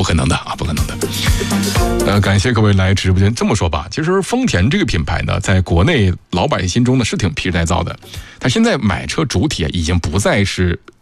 不可能的啊，不可能的。感谢各位来直播间。这么说吧，其实丰田这个品牌呢，在国内老百姓心中呢是挺皮实耐造的。它现在买车主体已经不再是